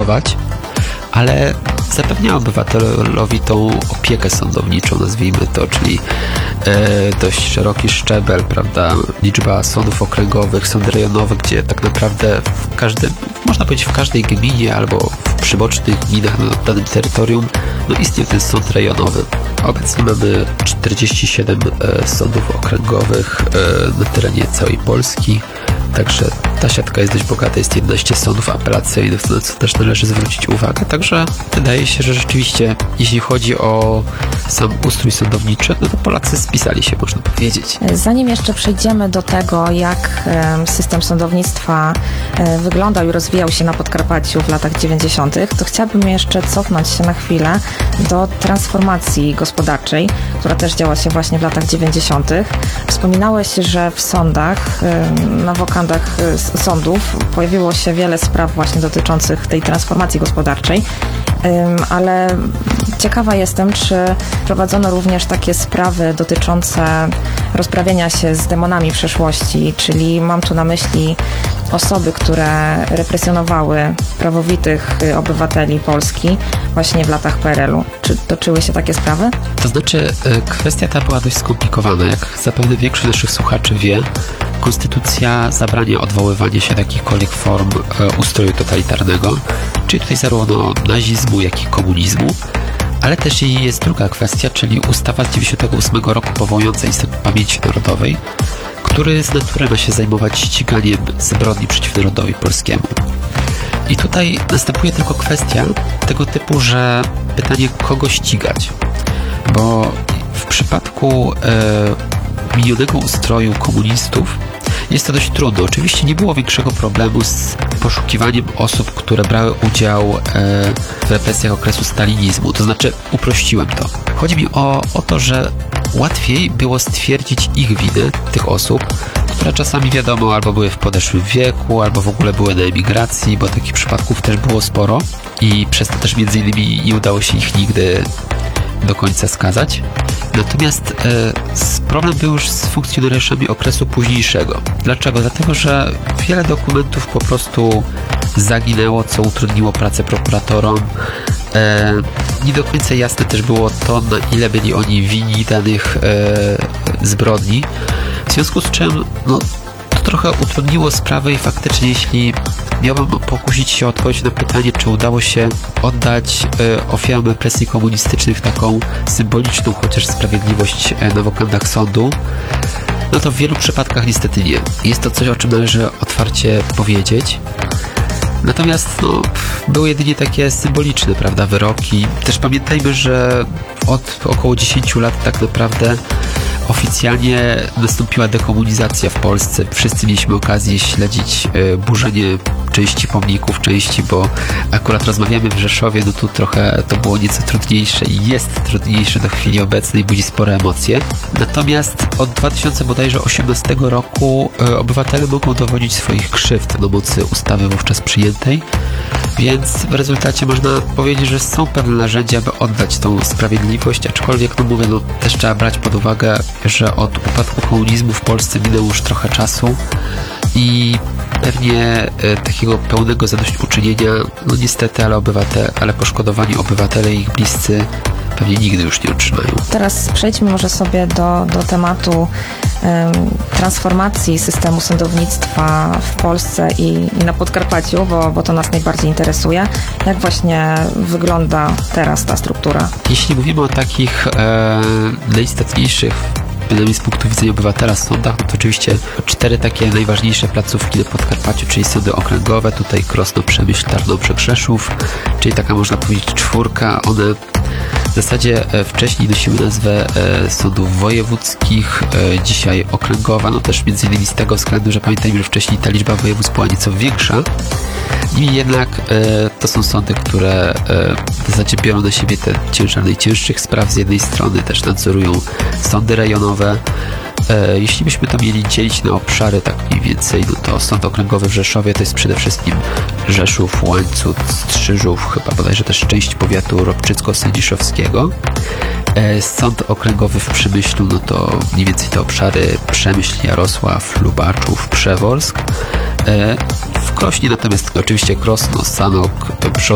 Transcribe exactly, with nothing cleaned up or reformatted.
kontrolować, ale zapewnia obywatelowi tą opiekę sądowniczą, nazwijmy to, czyli e, dość szeroki szczebel, prawda, liczba sądów okręgowych, sądy rejonowe, gdzie tak naprawdę w każdym, można powiedzieć w każdej gminie albo w przybocznych gminach na danym terytorium, no istnieje ten sąd rejonowy. Obecnie mamy czterdzieści siedem e, sądów okręgowych e, na terenie całej Polski. Także ta siatka jest dość bogata, jest jedenaście sądów apelacyjnych, na co też należy zwrócić uwagę. Także wydaje się, że rzeczywiście, jeśli chodzi o sam ustrój sądowniczy, no to Polacy spisali się, można powiedzieć. Zanim jeszcze przejdziemy do tego, jak system sądownictwa wyglądał i rozwijał się na Podkarpaciu w latach dziewięćdziesiątych, to chciałabym jeszcze cofnąć się na chwilę do transformacji gospodarczej, która też działa się właśnie w latach dziewięćdziesiątych. Wspominałeś, że w sądach, na wokandach sądów pojawiło się wiele spraw właśnie dotyczących tej transformacji gospodarczej, ale ciekawa jestem, czy prowadzono również takie sprawy dotyczące rozprawienia się z demonami przeszłości, czyli mam tu na myśli osoby, które represjonowały prawowitych obywateli Polski właśnie w latach P R L u. Czy toczyły się takie sprawy? To znaczy, kwestia ta była dość skomplikowana. Jak zapewne większość naszych słuchaczy wie, Konstytucja zabrania odwoływania się do jakichkolwiek form ustroju totalitarnego, czyli tutaj zarówno nazizmu, jak i komunizmu, ale też i jest druga kwestia, czyli ustawa z dziewięćdziesiątego ósmego roku powołująca Instytut Pamięci Narodowej, który z natury ma się zajmować ściganiem zbrodni przeciw narodowi polskiemu. I tutaj następuje tylko kwestia tego typu, że pytanie, kogo ścigać, bo w przypadku e, minionego ustroju komunistów jest to dość trudno. Oczywiście nie było większego problemu z poszukiwaniem osób, które brały udział e, w represjach okresu stalinizmu. To znaczy, uprościłem to. Chodzi mi o, o to, że łatwiej było stwierdzić ich winy, tych osób, które czasami, wiadomo, albo były w podeszłym wieku, albo w ogóle były na emigracji, bo takich przypadków też było sporo i przez to też między innymi nie udało się ich nigdy do końca skazać. Natomiast e, problem był już z funkcjonariuszami okresu późniejszego. Dlaczego? Dlatego, że wiele dokumentów po prostu zaginęło, co utrudniło pracę prokuratorom. E, nie do końca jasne też było to, na ile byli oni winni danych e, zbrodni. W związku z czym no, to trochę utrudniło sprawę i faktycznie, jeśli miałbym pokusić się o odpowiedź na pytanie, czy udało się oddać e, ofiarom represji komunistycznych taką symboliczną chociaż sprawiedliwość e, na wokandach sądu, no to w wielu przypadkach niestety nie. Jest to coś, o czym należy otwarcie powiedzieć. Natomiast no, były jedynie takie symboliczne, prawda, wyroki. Też pamiętajmy, że od około dziesięciu lat tak naprawdę oficjalnie nastąpiła dekomunizacja w Polsce. Wszyscy mieliśmy okazję śledzić e, burzenie części pomników, części, bo akurat rozmawiamy w Rzeszowie, no tu trochę to było nieco trudniejsze i jest trudniejsze do chwili obecnej, budzi spore emocje. Natomiast od dwa tysiące osiemnastego roku e, obywatele mogą dowodzić swoich krzywd na mocy ustawy wówczas przyjętej, więc w rezultacie można powiedzieć, że są pewne narzędzia, aby oddać tą sprawiedliwość, aczkolwiek, no mówię, no też trzeba brać pod uwagę, że od upadku komunizmu w Polsce minęło już trochę czasu i pewnie e, takiego pełnego zadośćuczynienia, no niestety, ale obywatele, ale poszkodowani obywatele i ich bliscy pewnie nigdy już nie otrzymają. Teraz przejdźmy może sobie do, do tematu um, transformacji systemu sądownictwa w Polsce i, i na Podkarpaciu, bo, bo to nas najbardziej interesuje. Jak właśnie wygląda teraz ta struktura? Jeśli mówimy o takich e, najistotniejszych, przynajmniej z punktu widzenia obywatela w sądach, no to oczywiście cztery takie najważniejsze placówki na Podkarpaciu, czyli sądy okręgowe, tutaj Krosno, Przemyśl, Tarnobrzeg, Rzeszów, czyli taka można powiedzieć czwórka. One w zasadzie wcześniej nosiły nazwę e, sądów wojewódzkich, e, dzisiaj okręgowa, no też między innymi z tego względu, że pamiętajmy, że wcześniej ta liczba województw była nieco większa. Niemniej jednak e, to są sądy, które e, w zasadzie biorą na siebie ten ciężar najcięższych spraw z jednej strony, też nadzorują sądy rejonowe. E, jeśli byśmy to mieli dzielić na obszary tak mniej więcej, no to sąd okręgowy w Rzeszowie to jest przede wszystkim Rzeszów, Łańcut, Strzyżów, chyba bodajże też część powiatu ropczycko-sędziszowskiego. E, sąd okręgowy w Przemyślu, no to mniej więcej te obszary Przemyśl, Jarosław, Lubaczów, Przeworsk. E, w Krośnie natomiast oczywiście Krosno, Sanok, Brzozów,